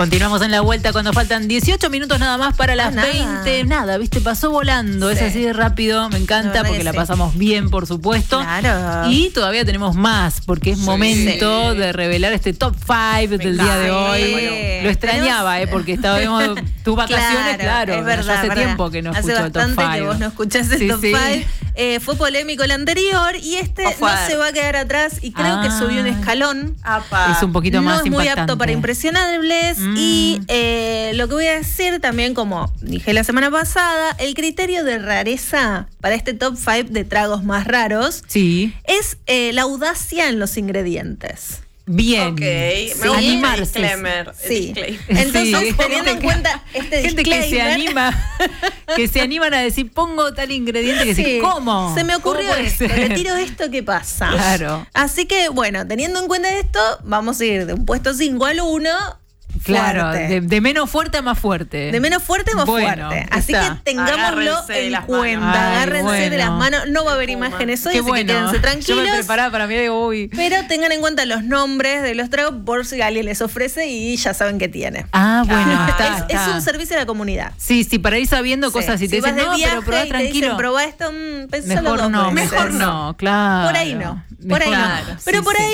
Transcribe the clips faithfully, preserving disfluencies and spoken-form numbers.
Continuamos en la vuelta cuando faltan dieciocho minutos nada más para las nada. veinte. Nada, viste, pasó volando. Sí. Es así de rápido. Me encanta La porque que la sí. pasamos bien, por supuesto. Claro. Y todavía tenemos más porque es Sí. momento de revelar este top cinco del día de hoy. Sí. Lo extrañaba, Tenemos- eh, porque estábamos tus vacaciones, claro. es verdad, yo hace verdad. tiempo que no Hace escucho el top bastante cinco. que vos no escuchás el Sí, top sí. cinco. Eh, fue polémico el anterior y este O no fuerte. se va a quedar atrás y creo que Ah. subió un escalón. Apa. Es un poquito No más es muy impactante. apto para impresionables Mm. y eh, lo que voy a decir también, como dije la semana pasada, el criterio de rareza para este top cinco de tragos más raros Sí, es eh, la audacia en los ingredientes. bien. Ok, me Sí. gusta el Animarse. disclaimer. el Sí. disclaimer. Entonces, Sí. teniendo en Gente cuenta este Gente que se disclaimer, anima, que se animan a decir, pongo tal ingrediente que sí, decir, ¿cómo? se me ¿Cómo ocurrió puede esto, ser? le tiro esto, ¿qué pasa? Claro. Así que, bueno, teniendo en cuenta esto, vamos a ir de un puesto cinco al uno. Claro, fuerte. de, de menos fuerte a más fuerte. De menos fuerte a más Bueno, fuerte. Así está. que tengámoslo Agárrense de en las cuenta. manos. Ay, Agárrense de bueno. las manos. No va a haber Espuma. imágenes hoy, Qué así bueno. que quédense Yo tranquilos. me preparaba para mí, digo, uy. Pero tengan en cuenta los nombres de los tragos por si alguien les ofrece y ya saben qué tiene. Ah, bueno, Ah, está, es, está. es un servicio a la comunidad. Sí, sí, para ir sabiendo Sí. cosas. Si te Si vas dicen, de no, viaje pero probá y te dicen, tranquilo. probá esto, mm, pensalo Mejor dos no, veces. mejor no, claro. Por ahí no. Por ahí Mejor no. no. Pero Sí, por sí. ahí,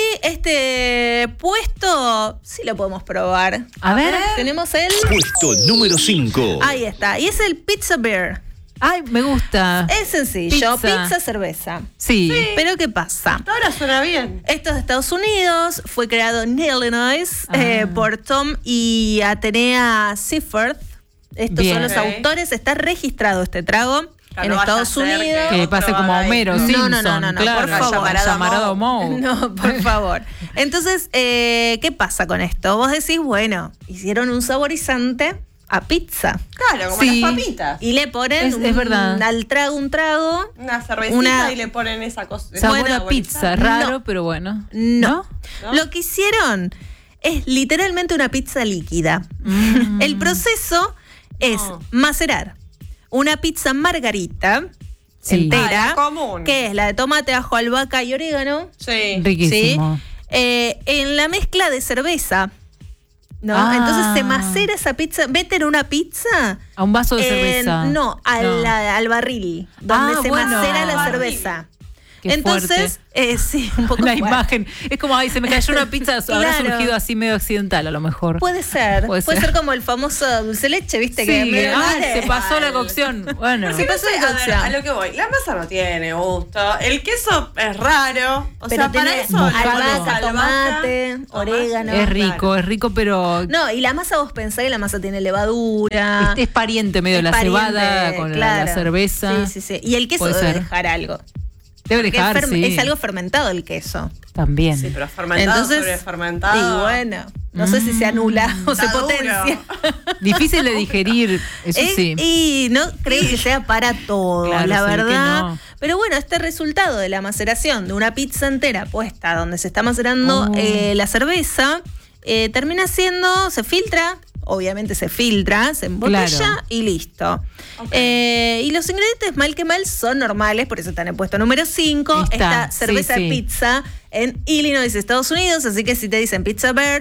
este puesto sí lo podemos probar. A ver. Tenemos el. Puesto número cinco. Ahí está. Y es el Pizza Beer. Ay, me gusta. Es sencillo. Pizza. Pizza, cerveza. Sí. Pero ¿qué pasa? Ahora suena bien. Esto es de Estados Unidos, fue creado en Illinois Ah. eh, por Tom y Atenea Seifert. Estos Bien. son los Ok. autores, está registrado este trago Claro, en no vaya Estados a ser Unidos. que- Que otro pase como haga Homero esto. Simpson. No, no, no, no, claro. por favor. Llamarado, llamarado Moe. No, por favor. Entonces, eh, ¿qué pasa con esto? Vos decís, bueno, hicieron un saborizante a pizza Claro, como Sí. las papitas. y le ponen Es- es un- verdad. al trago un trago. Una cervecita Una- y le ponen esa cosa. Sabor Bueno, a pizza, raro, no. pero bueno. No. ¿No? Lo que hicieron es literalmente una pizza líquida. Mm. El proceso es No. macerar una pizza margarita Sí. entera, Ah, la común. que es la de tomate, ajo, albahaca y orégano, Sí. Riquísimo. ¿sí? Eh, en la mezcla de cerveza. ¿No? Ah. Entonces se macera esa pizza, meten una pizza A un vaso de en- cerveza. no, a No. la- al barril, donde Ah, se bueno. macera la Barril. cerveza. Qué Entonces, eh, sí, un poco La fuerte. imagen. Es como, ay, se me cayó una pizza. Habrá Claro. surgido así medio accidental, a lo mejor. Puede ser. Puede Puede, ser. ser como el famoso dulce leche, ¿viste? Sí, que medio ah, vale. se pasó la cocción. Bueno. Sí, Sí, no pasó sé, de a, ver, cocción. a lo que voy. La masa no tiene gusto. El queso es raro. O Pero sea, para tiene eso. mojado. albahaca, albahaca, tomate, orégano. Es rico, es rico, pero No, y la masa vos pensás que la masa tiene levadura. es, es pariente medio es la pariente, cebada con la- claro. la cerveza. Sí, sí, sí. Y el queso Puede debe ser. dejar algo. Debe Porque dejar, es, ferm- sí. es algo fermentado el queso. También. Sí, pero fermentado Entonces, sobre fermentado. y bueno, no sé si se anula o se Está duro. potencia. Difícil de digerir, eso Es- sí. Y no creo que sea para todo, Claro, la se ve que verdad. no. Pero bueno, este resultado de la maceración de una pizza entera puesta donde se está macerando Oh. eh, la cerveza, eh, termina siendo, se filtra, obviamente se filtra, se embotella Claro. y listo. Ok. Eh, y los ingredientes, mal que mal, son normales, por eso están en puesto número cinco. Está, Esta sí, cerveza sí. pizza en Illinois, Estados Unidos, así que si te dicen Pizza Bear,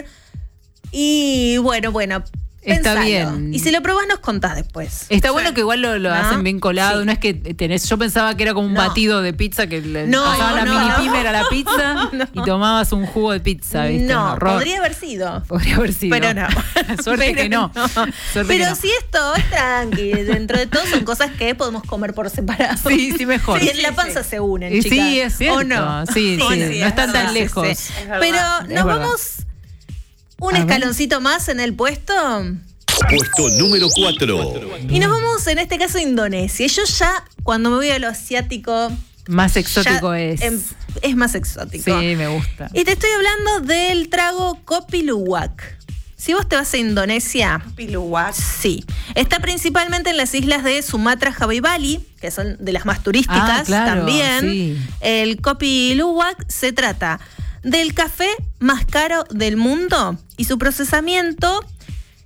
y bueno, bueno, Está pensalo. bien. Y si lo probás, nos contás después. Está bueno que igual lo, lo ¿No? hacen bien colado, Sí. no es que tenés, yo pensaba que era como un No. batido de pizza que le No, pasaba la no, mini no. pimer a la pizza No. y tomabas un jugo de pizza, ¿viste? Un No, horror. podría haber sido. Podría haber sido. Pero no. Suerte Pero que no. Suerte Pero que no. si esto es tranqui, dentro de todo son cosas que podemos comer por separado. Sí, sí, mejor. Sí, en la Sí, panza sí. se unen, Y chicas. sí, es cierto. ¿O no? Sí, Sí, sí, sí, no es están tan verdad. lejos. Sí. Es verdad. Pero Es nos verdad. vamos un A ver. escaloncito más en el puesto Puesto número cuatro. y nos vamos en este caso a Indonesia. Yo ya cuando me voy a lo asiático Más exótico ya es. em- es más exótico. Sí, me gusta. Y te estoy hablando del trago Kopi Luwak. Si vos te vas a Indonesia, Piluwak. sí. Está principalmente en las islas de Sumatra, Java y Bali, que son de las más turísticas Ah, claro, también. sí. El Kopi Luwak se trata del café más caro del mundo y su procesamiento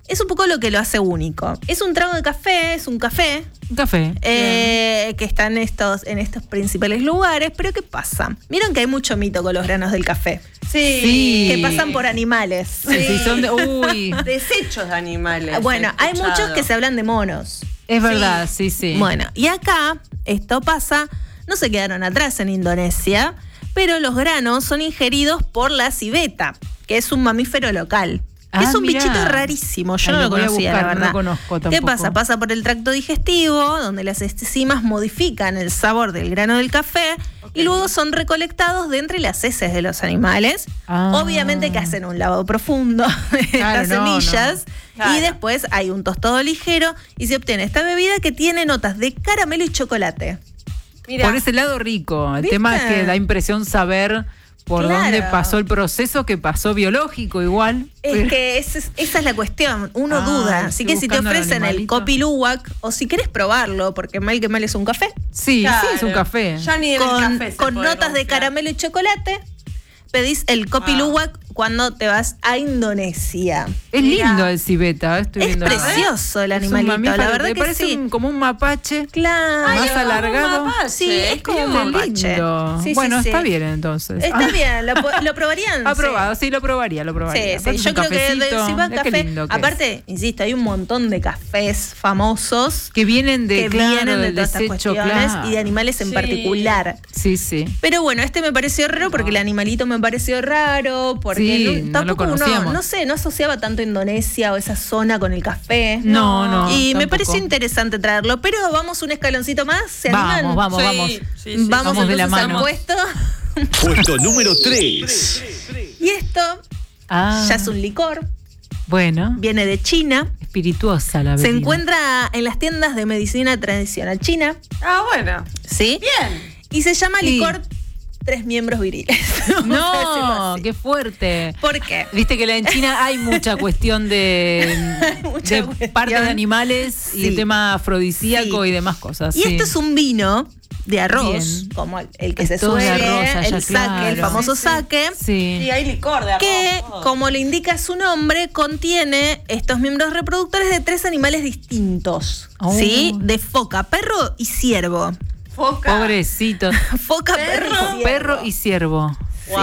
es un poco lo que lo hace único. Es un trago de café, es un café. Un café. Eh, que está en estos, en estos principales lugares. Pero ¿qué pasa? Vieron que hay mucho mito con los granos del café. Sí. Sí. Que pasan por animales. Sí, sí, son de, uy, Desechos de animales. Bueno, he hay escuchado. muchos que se hablan de monos. es verdad, sí, sí. Bueno, y acá esto pasa, no se quedaron atrás en Indonesia, pero los granos son ingeridos por la civeta, que es un mamífero local. Ah, es un mirá. bichito rarísimo, yo Ay, no lo lo voy a conocía, buscar, la no verdad. lo conozco ¿Qué tampoco. pasa? Pasa por el tracto digestivo, donde las enzimas modifican el sabor del grano del café y luego son recolectados de entre las heces de los animales. Ah. Obviamente que hacen un lavado profundo de Claro, estas no, semillas. no. Claro. Y después hay un tostado ligero y se obtiene esta bebida que tiene notas de caramelo y chocolate. Mira, Por ese lado rico. El ¿Viste? tema es que da impresión saber por Claro. dónde pasó el proceso, que pasó biológico igual. Es pero- que ese es- esa es la cuestión, uno Ah, duda. estoy Así que si te buscando al ofrecen el animalito. Kopi Luwak o si querés probarlo, porque mal que mal es un café, Sí, claro. sí, es un café. Ya ni en el con, café se con puede notas de confiar. caramelo y chocolate, pedís el Kopi Ah. Luwak cuando te vas a Indonesia. Es Mirá. lindo el civeta, estoy Es viendo. precioso el Es un animalito, la mamífero, verdad me que parece sí. un- como un mapache. Claro. Más Ay, es como un alargado. mapache. Sí, es como un Qué mapache. lindo. Sí, sí, bueno, sí. está bien entonces. Está Ah, bien, ¿lo, po- lo probarían? Aprobado, sí, lo probaría, lo Sí, probaría. sí, Aparte es yo un creo que de- cafecito. si vas a Mirá qué café, lindo que es. aparte, insisto, hay un montón de cafés famosos Que vienen de, que claro, vienen de del todas estas desecho, cuestiones claro. y de animales en Sí. particular. Sí, sí. Pero bueno, este me pareció raro porque el animalito me pareció raro, porque Sí, no- no lo tampoco uno, conocíamos. no sé, no asociaba tanto Indonesia o esa zona con el café. No, no, Y me tampoco. pareció interesante traerlo, pero vamos un escaloncito más, ¿se Vamos, animan? vamos, Sí, vamos. sí, sí. Vamos, Vamos de la entonces al mano. puesto. Puesto número tres. Y esto Ah, ya es un licor, bueno, viene de China. espirituosa la Se bebida. encuentra en las tiendas de medicina tradicional china, Ah, bueno. ¿sí? Bien. Y se llama Sí. licor tres miembros viriles. Vamos a decirlo No, así. qué fuerte. ¿Por qué? Viste que la- en China hay mucha cuestión de, Mucha de cuestión. parte de animales y Sí. el tema afrodisíaco Sí. y demás cosas. Y sí. esto es un vino de arroz, Bien. como el, el que se Todo de suele, arroz allá, el sake, el claro. famoso Sí, sí. sake. Sí. Sí, hay licor de arroz. Que, todo. como le indica su nombre, contiene estos miembros reproductores de tres animales distintos. Oh. ¿Sí? De foca, perro y ciervo. Foca. Pobrecito. Foca, perro, y ciervo. Perro y ciervo. Wow.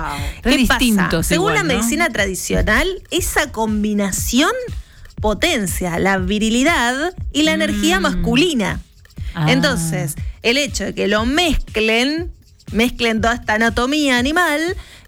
Re ¿Qué distintos pasa? Según igual, la ¿no? medicina tradicional, esa combinación potencia la virilidad y la Mm. energía masculina. Ah. Entonces, el hecho de que lo mezclen, mezclen toda esta anatomía animal,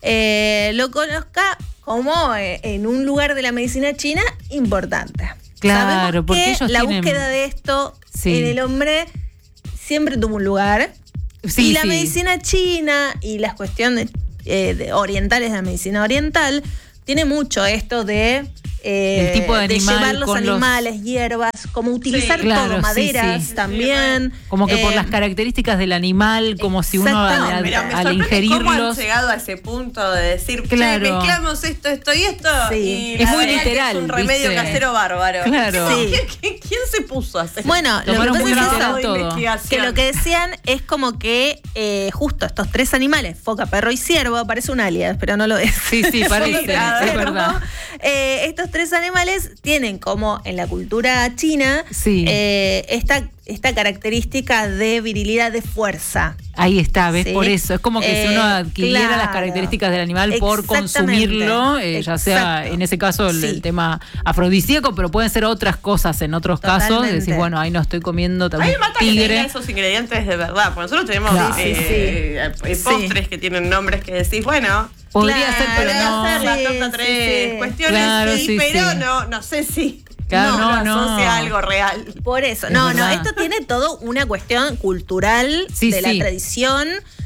eh, lo conozca como eh, en un lugar de la medicina china importante. Claro, Sabemos porque que ellos la tienen- búsqueda de esto Sí. en el hombre siempre tuvo un lugar. Sí, y la sí. medicina china y las cuestiones eh, de orientales de la medicina oriental tiene mucho esto de, eh, El tipo de animal llevar los con los- animales, hierbas, como utilizar Sí. Claro, todo, sí, maderas sí. también. Como que por eh, las características del animal, como si uno al, exactamente. al- Pero me al sorprende cómo han ingerirlos. llegado a ese punto de decir, Claro. che, mezclamos esto, esto y esto. Sí. Y Es la muy verdad que literal, es un remedio ¿viste? casero bárbaro. Claro. ¿Quién, Sí. quién- quién se puso a hacer Bueno, lo que Tomaron pasa muy es literal eso, de todo. investigación? que lo que decían es como que eh, justo estos tres animales, foca, perro y ciervo, parece un alias, pero no lo es. Sí, sí, parece, Claro. es verdad. Eh, estos tres animales tienen como en la cultura china Sí. eh, esta, esta característica de virilidad, de fuerza. Ahí está, ¿ves? Sí. Por eso. Es como que si Eh, uno adquiriera claro. las características del animal por Exactamente. consumirlo, eh, ya sea Exacto. en ese caso el, Sí. el tema afrodisíaco, pero pueden ser otras cosas en otros casos. Totalmente. Decir, bueno, ahí no estoy comiendo A un mí me mata que tenga tigre. esos ingredientes de verdad. Porque nosotros tenemos Claro. eh, eh, Sí. postres que tienen nombres que decís, bueno, Podría Claro, ser, pero podría no. ser la Sí, torta sí, tres sí. cuestiones, Claro, sí, sí, pero sí. no, no sé si Claro, no, lo asocia no. a algo real. Por eso, Es no, no, verdad. esto tiene todo una cuestión cultural Sí, de la sí. tradición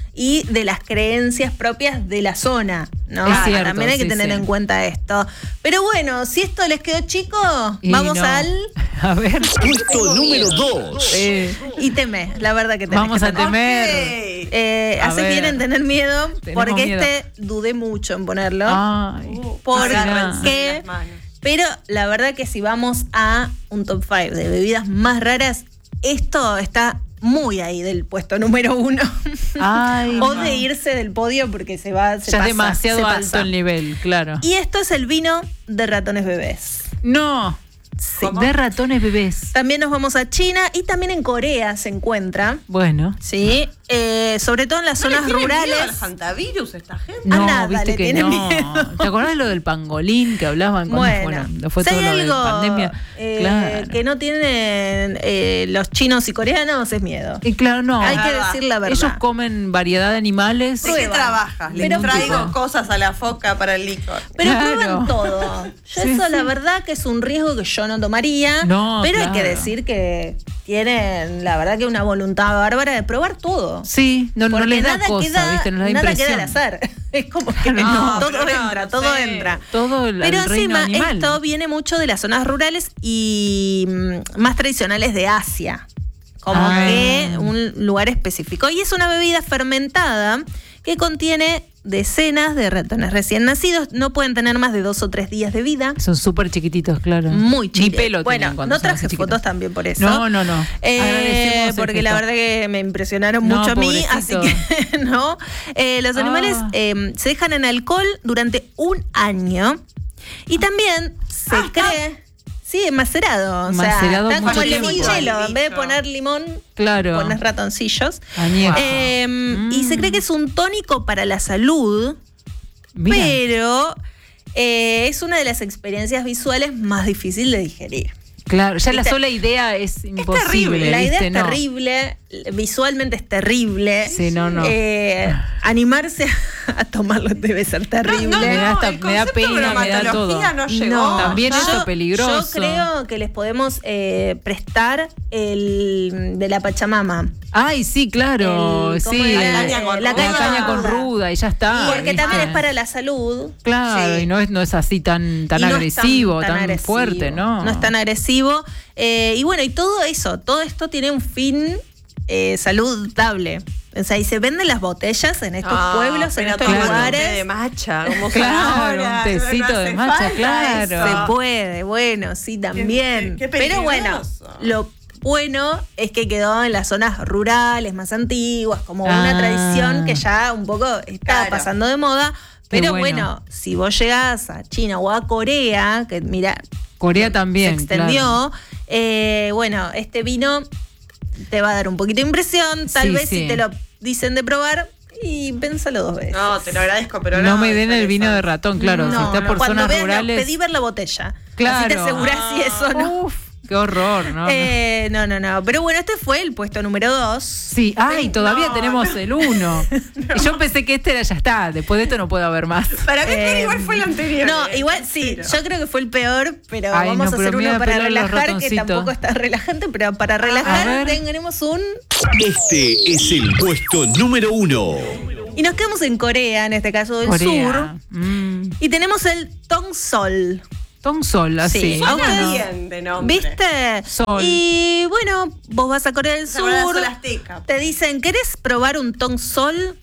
y de las creencias propias de la zona, ¿no? Es cierto, También hay que sí, tener sí. en cuenta esto. Pero bueno, si esto les quedó chico, Y vamos no. al A ver. Puesto número dos. eh, ítem, la verdad que tenés vamos que a tener. temer. Ok. Eh, A hace ver. bien en tener miedo, Tenemos porque miedo. este dudé mucho en ponerlo. Ay, Porque- Agárrense ¿Qué? las manos. Pero la verdad que si vamos a un top cinco de bebidas más raras, esto está muy ahí del puesto número uno. Ay, o no. de irse del podio porque se va, se ya pasa, es demasiado se alto pasa. el nivel, claro. Y esto es el vino de ratones bebés. No. Sí. De ratones bebés. También nos vamos a China y también en Corea se encuentra. Bueno. Sí, eh, sobre todo en las ¿No le zonas tienen miedo rurales. al hantavirus esta gente? A No, nada viste le que tienen no. miedo. ¿Te acordás de lo del pangolín que hablaban con Bueno, bueno, fue si todo hay lo de algo pandemia? eh, Claro. que no tienen eh, los chinos y coreanos es miedo. Y claro, no. Hay que verdad. decir la verdad. Ellos comen variedad de animales. ¿De qué Prueban. trabajas? Le Pero traigo prueban. cosas a la foca para el licor. Pero Claro. prueban todo. Yo Sí, eso sí. la verdad que es un riesgo que yo no tomaría. No, pero hay que claro. decir que tienen la verdad que una voluntad bárbara de probar todo. Sí, no, no Porque les da nada cosa, queda, ¿viste? No les da nada impresión. queda al azar. Es como que No, todo pero no, entra, no todo sé. entra. Todo el, Pero el reino encima animal. esto viene mucho de las zonas rurales y mm, más tradicionales de Asia. Como Ah. que un lugar específico. Y es una bebida fermentada que contiene decenas de ratones recién nacidos. No pueden tener más de dos o tres días de vida. Son súper chiquititos, claro. Muy Ni chiquitos. pelo Bueno, tienen cuando no son así traje chiquitos. fotos también por eso. No, no, no. Eh, Agradecemos el porque la gesto. verdad que me impresionaron No, mucho a mí, así pobrecito. que no. Eh, los animales Ah. eh, se dejan en alcohol durante un año y también se Ah, cree. Sí, macerado. O Macerado sea, está mucho como el tiempo. limonchelo. En vez de Dicho. poner limón, Claro. pones ratoncillos. Añejo. Eh, Mm. Y se cree que es un tónico para la salud, Mira. pero eh, es una de las experiencias visuales más difíciles de digerir. Claro, ya la ¿Viste? sola idea es imposible. terrible. La idea ¿viste? es No. terrible, visualmente es terrible. Sí, no, no. Eh, animarse a tomarlo debe ser terrible. No, no, Me da no, hasta- el me da concepto de pena, me da bromatología todo. no llegó. No, También yo- eso es peligroso. Yo creo que les podemos eh, prestar el de la Pachamama. Ay, sí, claro. El- ¿cómo sí. era? La caña con La ruda. La caña con ruda y ya está. Porque ¿viste? también es para la salud. Claro, Sí. y no es, no es así tan, tan Y no es agresivo, tan, agresivo, fuerte, ¿no? No es tan agresivo. Eh, y bueno, y todo eso, todo esto tiene un fin eh, saludable. O sea, y se venden las botellas en estos Ah, pueblos, en pero estos tomate un lugares. té de matcha, como Claro, ahora, un tecito no de hace matcha, falta claro. eso. Se puede, bueno, sí, también. qué- qué Pero bueno, peligroso. lo bueno es que quedó en las zonas rurales más antiguas, como una Ah. tradición que ya un poco está Claro. pasando de moda. Qué Pero bueno. bueno. si vos llegás a China o a Corea, que mira, Corea también. se extendió, claro. eh, bueno, este vino te va a dar un poquito de impresión, tal Sí, vez sí. si te lo dicen de probar, y pénsalo dos veces. No, te lo agradezco, pero No no. me den el vino de rato. ratón, claro. si está por cuando zonas veas, no, rurales. pedí ver la botella. Claro. Así te asegurás si eso no. Uf, qué horror, ¿no? Eh, no, no, no. Pero bueno, este fue el puesto número dos. Sí, ay, todavía No, tenemos no. el uno. Y yo pensé que este era ya está. Después de esto no puedo haber más. Para mí Eh, igual fue el anterior. No, eh, igual sí, pero- yo creo que fue el peor, pero Ay, vamos no, a pero hacer me uno da para pelo los relajar, que ratoncitos. tampoco está relajante, pero para A relajar ver. tenemos un... Este es el puesto número uno. Y nos quedamos en Corea, en este caso del Corea. sur, Mm. y tenemos el Tongsol. Tongsol, así. Sí. Suena Ah, bueno. bien de nombre. ¿Viste? Sol. Y bueno, vos vas a Corea del Se acuerda de Sur, Sol Azteca. te dicen, ¿querés probar un Tongsol?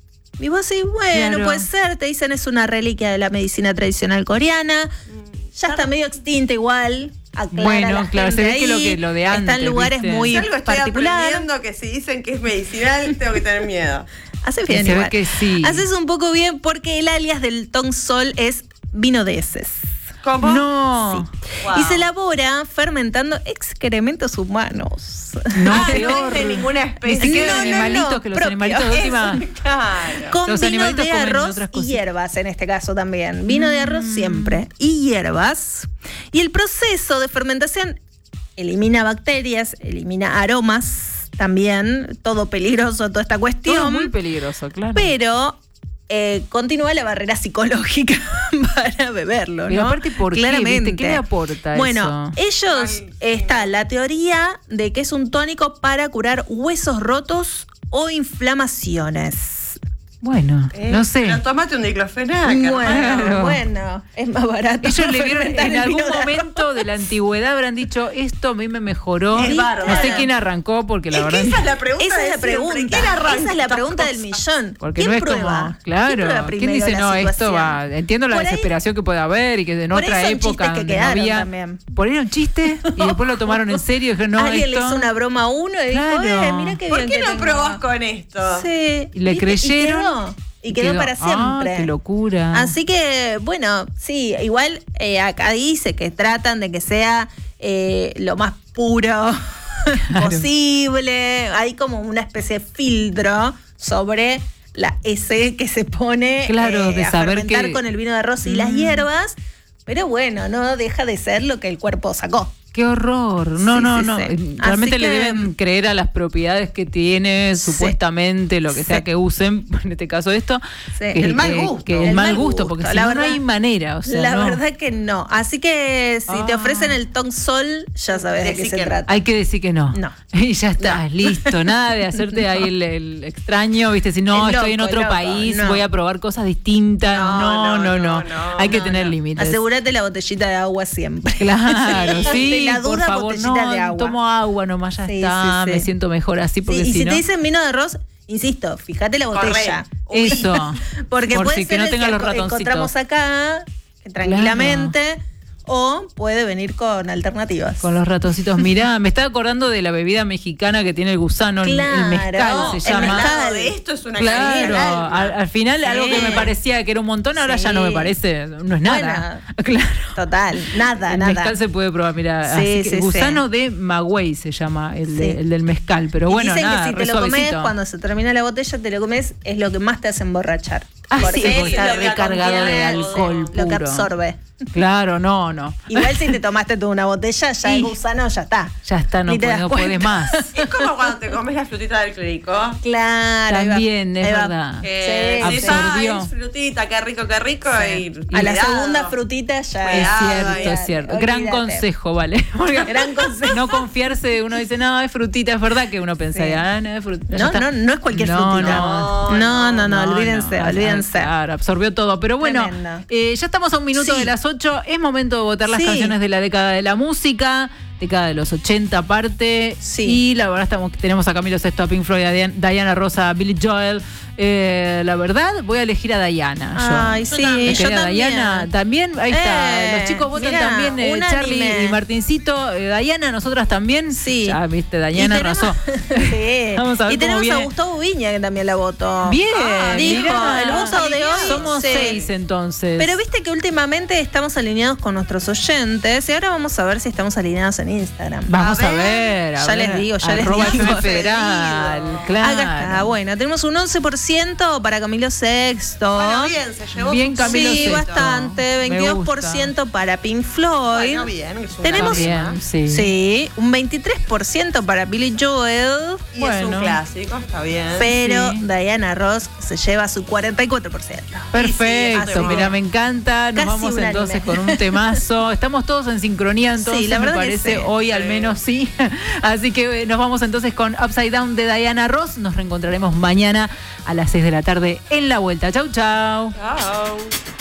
Y vos decís, bueno, Claro. puede ser. Te dicen, es una reliquia de la medicina tradicional coreana. Ya está medio extinta igual. aclara Bueno, la claro, se gente ve que lo ahí. que- lo de Está en antes, lugares ¿viste? muy Si algo estoy particulares. aprendiendo que si dicen que es medicinal, tengo que tener miedo. Haces bien, Se ve igual. que sí. Haces un poco bien porque el alias del Tongsol es vino de heces. ¿Cómo? No. Wow. Y se elabora fermentando excrementos humanos. No, Ah, peor. no es de ninguna Ni especie. siquiera No, de no, animalitos, no, que los propio. animalitos de última. Claro. Con Los vino animalitos de comen arroz otras y cositas. hierbas en este caso también. Vino de arroz siempre. Y hierbas. Y el proceso de fermentación elimina bacterias, elimina aromas también. Todo peligroso, toda esta Todo cuestión. muy peligroso, claro. Pero eh, continúa la barrera psicológica para beberlo, Pero ¿no? aparte, ¿por qué? Claramente. ¿Viste? ¿Qué le aporta Bueno, eso? ellos, Ay, sí. está la teoría de que es un tónico para curar huesos rotos o inflamaciones. Bueno, Eh, no sé. Pero tomate un diclofenac. Bueno, Claro. bueno, es más barato. Ellos le vieron fermentar en el algún vino de arroz. momento de la antigüedad habrán dicho, esto a mí me mejoró. Es bárbaro. No sé quién arrancó porque la Es verdad que esa es la pregunta. Esa de es la siempre. pregunta. ¿Quién arranca Esa es la estas pregunta del cosas? millón. porque ¿Quién no es prueba? como, claro, ¿Quién, prueba ¿quién primero dice la no, esto situación? va? Entiendo la Por ahí- desesperación que puede haber y que en por ahí otra son época chistes que donde no quedaron había, también. por ahí era un chiste y después lo tomaron en serio y dijeron, no, Alguien le esto. hizo una broma a uno y dijo, Claro. eh, mira qué ¿Por bien qué que no tengo. probás con esto? Sí. Y le ¿Viste? creyeron. quedó. y quedó, Quedó- para siempre. Ah, qué locura. Así que, bueno, sí, igual eh, acá dice que tratan de que sea eh, lo más puro posible. Hay como una especie de filtro sobre la S que se pone Claro, de a saber fermentar que- con el vino de arroz y las Mm. hierbas. Pero bueno, no deja de ser lo que el cuerpo sacó. Qué horror. No, Sí, no, sí, no. sí. Eh, Realmente Así le que- deben creer a las propiedades que tiene, Sí. supuestamente, lo que sea Sí. que usen, en este caso esto. Sí. que- El mal que- gusto. que el, El mal mal gusto, gusto, porque si la no, verdad- no hay manera. O sea, la no. verdad que no. Así que si te Ah. ofrecen el Tong Sol, ya sabes de Decí qué se que no. trata. Hay que decir que no. No. Y ya está, listo. Nada de hacerte ahí el, el extraño, viste, si no, El estoy en loco, otro el loco, país, no. voy a probar cosas distintas. No, no, no. No, no, no, hay que no, tener no. límites. Asegúrate la botellita de agua siempre. Claro, Sí, sí, ante la por duda, favor, botellita no, de agua. tomo agua nomás, ya Sí, está, sí, sí. me siento mejor así, Sí, porque y si, si no, te dicen vino de arroz, insisto, fíjate la Corre. botella. eso, Porque por puede si ser que no el tenga que los enco- ratoncitos. encontramos acá, que tranquilamente, o puede venir con alternativas. Con los ratoncitos. Mirá, me estaba acordando de la bebida mexicana que tiene el gusano, el- el, Claro, mezcal se el llama. mezcal. Al lado de esto es una Claro, calidad al alma. al, al final Sí. algo que me parecía que era un montón, ahora Sí. ya no me parece, no es nada. Claro. Total, nada, El nada. mezcal se puede probar, mira, Sí, así que sí, sí. gusano de Magüey se llama, el, de- Sí. el del mezcal, pero Y bueno, dicen nada, que si re te lo comes, suavecito. cuando se termina la botella, te lo comes, es lo que más te hace emborrachar. Ah, sí, Porque porque está lo que recargado de contiene, alcohol lo que puro. absorbe. Claro, no, no. Igual si te tomaste toda una botella, ya Y- el gusano ya está. Ya está, no, Ni te puede- das no puedes cuenta. más. Es como cuando te comes la frutita del clérigo. Claro, ahí va, También, es ahí va. verdad. Que Sí, decís, sí. Absorbió. "Ah, es frutita, qué rico, qué rico. Y, A la cuidado. segunda frutita ya Es Cuidado, cierto, olvídate, es cierto. Gran olvídate. consejo, ¿vale? Porque Gran consejo. no confiarse, uno dice, no, es frutita, es verdad que uno pensa, Sí. ah, no, es frutita. ya No, está. no, no es cualquier No, frutita. no. no, no, no, olvídense, no. olvídense. Claro, absorbió todo. Pero bueno, Tremendo. eh, ya estamos a un minuto Sí. de las ocho. Es momento de votar las Sí. canciones de la década de la música, década de los ochenta aparte. Sí. Y la verdad estamos, tenemos a Camilo Sesto, a Pink Floyd, a Dian- Diana Rosa, a Billy Joel. Eh, la verdad, voy a elegir a Diana. Ay, yo. sí, Mi yo querida también. Diana, también, ahí está. Eh, Los chicos votan mirá, también, eh, unánime. Charlie y Martincito. Eh, Diana, nosotras también. Sí. Ya viste, Y Diana tenemos- arrasó. Sí. Vamos a ver y cómo tenemos viene. a Gustavo Viña, que también la votó. Bien, Ah, dijo, mirá. el voto de hoy. Somos sí. seis entonces. Pero viste que últimamente estamos alineados con nuestros oyentes y ahora vamos a ver si estamos alineados en Instagram. Vamos a ver. ver. a Ya ver. les digo, ya les Arroba digo. F M Federal, claro. Acá está, bueno, tenemos un once por ciento para Camilo Sexto. Bueno, bien, se llevó Bien, su- Camilo Sí, Sesto. bastante, Me veintidós por ciento para Pink Floyd. Bueno, bien, es un Tenemos- clásico. Bien, sí. Sí, un veintitrés por ciento para Billy Joel, Y es Bueno. un clásico, está bien. pero Sí. Diana Ross se lleva su cuarenta y cuatro por ciento. Perfecto, Sí, sí, mira, me encanta. Nos Casi vamos unánime. entonces con un temazo. Estamos todos en sincronía, entonces Sí, la me verdad que parece sí. hoy al Sí. menos sí. Así que eh, nos vamos entonces con Upside Down de Diana Ross. Nos reencontraremos mañana a las seis de la tarde en la vuelta. Chau, chau. Chao.